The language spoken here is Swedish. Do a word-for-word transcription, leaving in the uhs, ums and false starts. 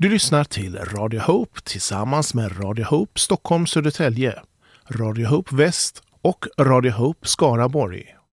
Du lyssnar till Radio Hope tillsammans med Radio Hope Stockholm Södertälje, Radio Hope Väst och Radio Hope Skaraborg.